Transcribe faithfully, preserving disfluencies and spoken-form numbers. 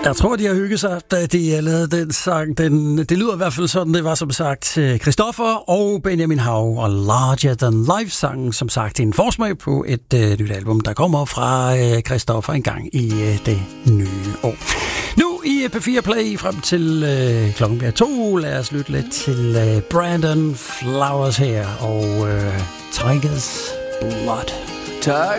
Jeg tror, de har hygget sig, da de har lavet den sang. Den, det lyder i hvert fald sådan, det var som sagt Christoffer og Benjamin Hav og Larger Than Life-sangen, som sagt en forsmag på et øh, nyt album, der kommer fra øh, Christoffer en gang i øh, det nye år. Nu i P fire Play frem til øh, klokken bliver to. Lad os lytte lidt til øh, Brandon Flowers her og øh, Tiger's Blood.